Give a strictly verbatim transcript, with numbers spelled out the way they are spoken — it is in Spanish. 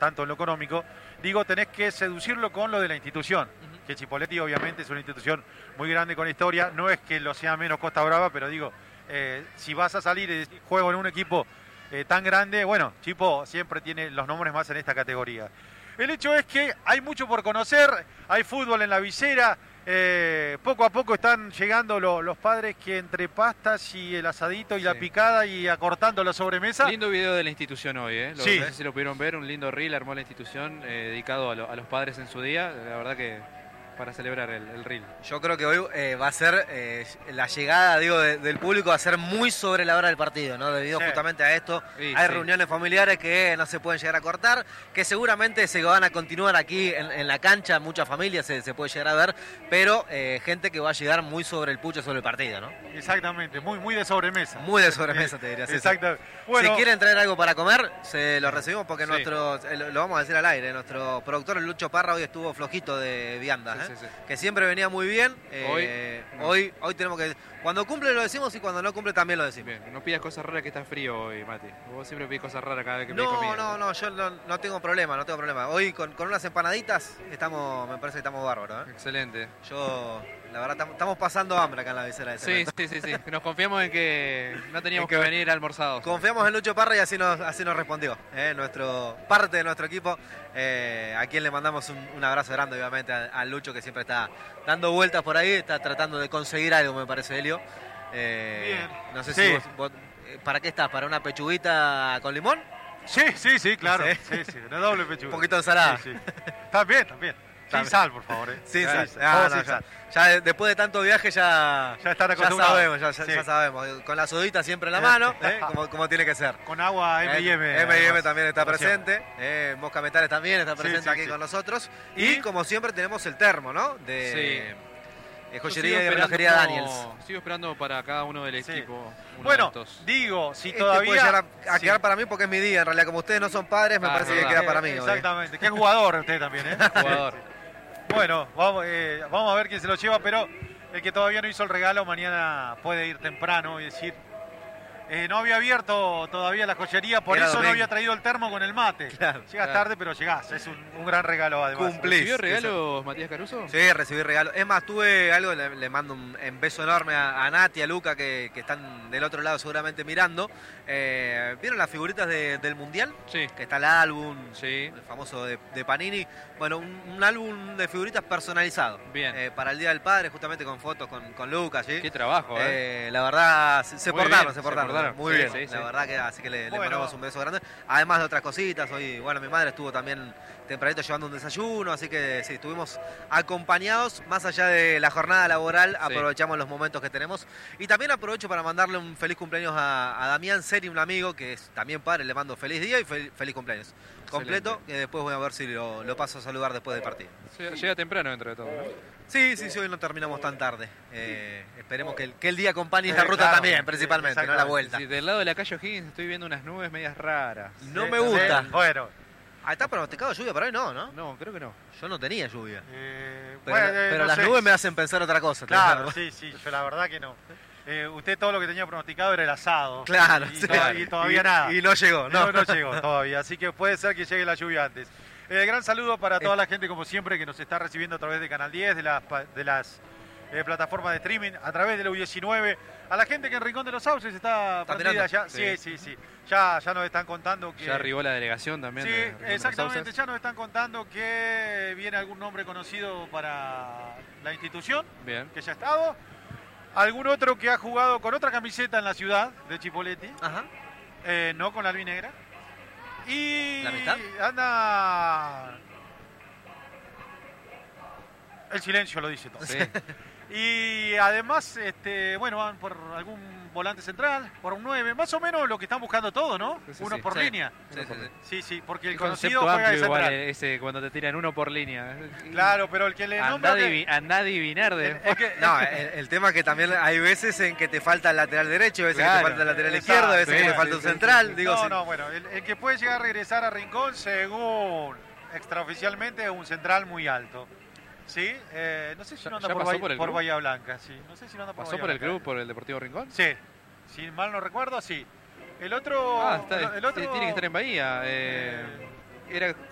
tanto en lo económico, digo, tenés que seducirlo con lo de la institución. Uh-huh. Que Chipoleti obviamente es una institución muy grande con historia, no es que lo sea menos Costa Brava, pero digo, eh, si vas a salir y juego en un equipo eh, tan grande, bueno, Chipo siempre tiene los nombres más en esta categoría. El hecho es que hay mucho por conocer, hay fútbol en la visera. Eh, poco a poco están llegando lo, los padres que entre pastas y el asadito y sí. la picada y acortando la sobremesa. Lindo video de la institución hoy, ¿eh? Lo, sí. No sé si lo pudieron ver, un lindo reel armó la institución eh, dedicado a, lo, a los padres en su día. La verdad que para celebrar el, el reel. Yo creo que hoy eh, va a ser eh, la llegada, digo, de, del público va a ser muy sobre la hora del partido, ¿no? Debido sí. justamente a esto, sí, hay sí. reuniones familiares que no se pueden llegar a cortar, que seguramente se van a continuar aquí en, en la cancha, muchas familias se, se puede llegar a ver, pero eh, gente que va a llegar muy sobre el pucho sobre el partido, ¿no? Exactamente, muy, muy de sobremesa. Muy de sobremesa, te diría. Exacto. Bueno, si quieren traer algo para comer, se lo recibimos porque sí. nuestro, lo vamos a decir al aire, nuestro productor Lucho Parra hoy estuvo flojito de viandas, sí, ¿eh? Sí, sí. que siempre venía muy bien. Eh, hoy, no. hoy hoy tenemos que... Cuando cumple lo decimos y cuando no cumple también lo decimos. Bien, no pidas cosas raras que está frío hoy, Mati. Vos siempre pides cosas raras cada vez que no, pedís comida. No, no, no, yo no, no tengo problema, no tengo problema. Hoy con, con unas empanaditas estamos, me parece que estamos bárbaros, ¿eh? Excelente. Yo, la verdad, estamos pasando hambre acá en la visera de Sí, sí, sí, sí. Nos confiamos en que no teníamos que, que venir almorzados. Confiamos en Lucho Parra y así nos, así nos respondió, ¿eh? Nuestro, parte de nuestro equipo, eh, a quien le mandamos un, un abrazo grande, obviamente, a, a Lucho, que siempre está dando vueltas por ahí, está tratando de conseguir algo, me parece, Helio. Eh, Bien. No sé sí. si vos, vos, ¿para qué estás? ¿Para una pechuguita con limón? Sí, sí, sí, claro. Sí, sí, sí una doble pechuga. Un poquito de ensalada. Sí, sí. También, también. Sin sal, por favor. ¿eh? Sin sal. sal. Ah, no, ya, ya después de tanto viaje ya, ya, están ya sabemos, ya, sí. ya sabemos. Con la sodita siempre en la mano, ¿eh? como, como tiene que ser. Con agua eme y eme. eme y eme también está presente. Eh, Mosca Metales también está presente sí, sí, aquí sí. con nosotros. Y, y como siempre tenemos el termo, ¿no? De... Sí. Eh, joyería y relojería Daniels. Sigo esperando para cada uno del sí. equipo. Bueno, digo, si este todavía... puede llegar a, a sí. quedar para mí porque es mi día. En realidad, como ustedes no son padres, me ah, parece verdad. que queda para mí. Exactamente. Qué jugador usted también, ¿eh? Jugador. Bueno, vamos, eh, vamos a ver quién se lo lleva, pero el que todavía no hizo el regalo, mañana puede ir temprano y decir... Eh, no había abierto todavía la joyería, por Era eso domingo. no había traído el termo con el mate. Claro, Llegas claro. tarde, pero llegás. Es un, un gran regalo, además. Cumplís. ¿Recibió regalos, Matías Caruso? Sí, recibí regalos. Es más, tuve algo, le, le mando un, un beso enorme a, a Nati, a Luca, que, que están del otro lado seguramente mirando. Eh, ¿Vieron las figuritas de, del Mundial? Sí. Que está el álbum, sí. el famoso de, de Panini. Bueno, un, un álbum de figuritas personalizado. Bien. Eh, para el Día del Padre, justamente con fotos con, con Lucas. ¿sí? Qué trabajo, ¿eh? eh la verdad, se, se portaron, se portaron. Se portaron. Muy sí, bien. Sí, sí. La verdad que así que le, bueno. le mandamos un beso grande. Además de otras cositas, hoy, bueno, mi madre estuvo también tempranito llevando un desayuno, así que sí, estuvimos acompañados, más allá de la jornada laboral, sí. aprovechamos los momentos que tenemos. Y también aprovecho para mandarle un feliz cumpleaños a, a Damián Seri, un amigo que es también padre, le mando feliz día y fel, feliz cumpleaños. Excelente. Completo, que después voy a ver si lo, lo paso a saludar después del partido. Sí, llega temprano dentro de todo, ¿no? Sí, sí, sí, hoy no terminamos tan tarde. Eh, esperemos que el, que el día acompañe esta ruta claro, también, principalmente, no la vuelta. Sí, del lado de la calle O'Higgins estoy viendo unas nubes medias raras. No sí, me gusta. Bueno. Ah, ¿está pronosticado lluvia para hoy? No, ¿no? No, creo que no. Yo no tenía lluvia. Eh, pero bueno, eh, pero no las sé. nubes me hacen pensar otra cosa. Claro, sí, sí, yo la verdad que no. Eh, usted todo lo que tenía pronosticado era el asado. Claro. Y, sí. to y todavía y, nada. Y no llegó, ¿no? No, no llegó todavía, así que puede ser que llegue la lluvia antes. Eh, gran saludo para toda la gente, como siempre, que nos está recibiendo a través de Canal diez, de las, de las eh, plataformas de streaming, a través de la U diecinueve. A la gente que en Rincón de los Sauces está prendida ya. Sí, sí, sí. Ya, ya nos están contando que... Ya arribó la delegación también. Sí, de exactamente. Ya nos están contando que viene algún nombre conocido para la institución. Bien. Que ya ha estado. Algún otro que ha jugado con otra camiseta en la ciudad de Chipoleti. Ajá. Eh, no con la albinegra. Y ¿La amistad? Anda... El silencio lo dice todo. Sí. Y además, este, bueno, van por algún volante central, por un nueve, más o menos lo que están buscando todos, ¿no? Sí, sí, uno sí. por Sí. línea. Sí, sí, sí. Sí, sí, porque el, el conocido concepto juega de amplio central. igual ese cuando te tiran uno por línea. Claro, pero el que le nombra... Andá, que... andá a adivinar. De... Es que, no, es que... el, el tema es que también hay veces en que te falta el lateral derecho, a veces claro, que te falta el lateral exacto, izquierdo, a veces sí, que te falta sí, un sí, central. Sí, digo, no, sí. no, bueno, el, el que puede llegar a regresar a Rincón, según extraoficialmente, es un central muy alto. Sí, eh, no sé si no anda por, Bahía, por, por Bahía Blanca, sí. No sé si no anda por ¿Pasó Bahía por el Blanca. club, por el Deportivo Rincón? Sí, si mal no recuerdo, sí. El otro... Ah, está, el otro tiene que estar en Bahía. Eh, eh, era